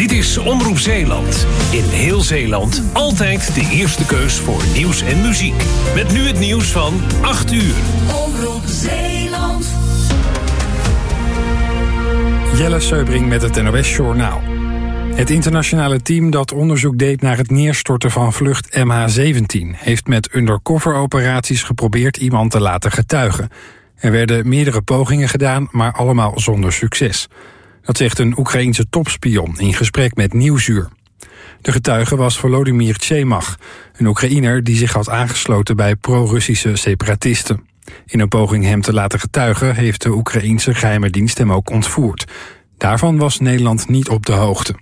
Dit is Omroep Zeeland. In heel Zeeland altijd de eerste keus voor nieuws en muziek. Met nu het nieuws van 8 uur. Omroep Zeeland. Jelle Seubring met het NOS Journaal. Het internationale team dat onderzoek deed naar het neerstorten van vlucht MH17... heeft met undercover-operaties geprobeerd iemand te laten getuigen. Er werden meerdere pogingen gedaan, maar allemaal zonder succes. Dat zegt een Oekraïense topspion in gesprek met Nieuwsuur. De getuige was Volodymyr Tsemach, een Oekraïner die zich had aangesloten bij pro-Russische separatisten. In een poging hem te laten getuigen heeft de Oekraïense geheime dienst hem ook ontvoerd. Daarvan was Nederland niet op de hoogte.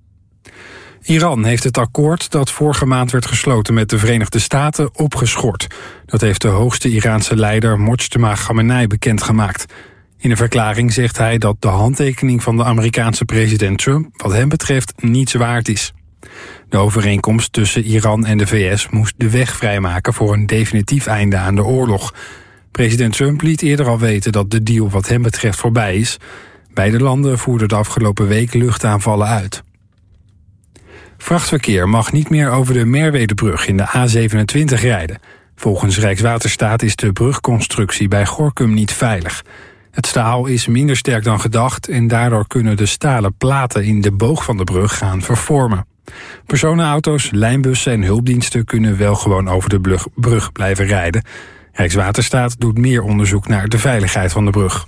Iran heeft het akkoord dat vorige maand werd gesloten met de Verenigde Staten opgeschort. Dat heeft de hoogste Iraanse leider Mojtaba Khamenei bekendgemaakt. In een verklaring zegt hij dat de handtekening van de Amerikaanse president Trump wat hem betreft niets waard is. De overeenkomst tussen Iran en de VS moest de weg vrijmaken voor een definitief einde aan de oorlog. President Trump liet eerder al weten dat de deal wat hem betreft voorbij is. Beide landen voerden de afgelopen week luchtaanvallen uit. Vrachtverkeer mag niet meer over de Merwedebrug in de A27 rijden. Volgens Rijkswaterstaat is de brugconstructie bij Gorinchem niet veilig. Het staal is minder sterk dan gedacht en daardoor kunnen de stalen platen in de boog van de brug gaan vervormen. Personenauto's, lijnbussen en hulpdiensten kunnen wel gewoon over de brug blijven rijden. Rijkswaterstaat doet meer onderzoek naar de veiligheid van de brug.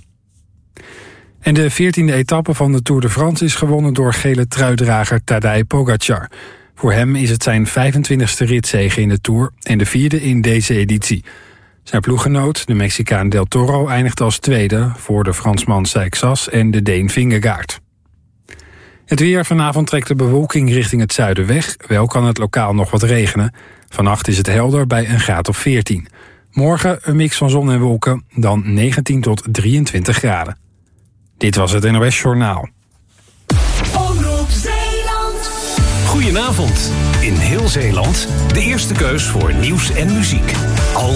En de 14e etappe van de Tour de France is gewonnen door gele truidrager Tadej Pogacar. Voor hem is het zijn 25e ritzege in de Tour en de 4e in deze editie. Zijn ploeggenoot, de Mexicaan Del Toro, eindigt als tweede voor de Fransman Seixas en de Deen Vingegaard. Het weer: vanavond trekt de bewolking richting het zuiden weg. Wel kan het lokaal nog wat regenen. Vannacht is het helder bij een graad of 14. Morgen een mix van zon en wolken, dan 19 tot 23 graden. Dit was het NOS Journaal. Omroep Zeeland. Goedenavond. In heel Zeeland de eerste keus voor nieuws en muziek.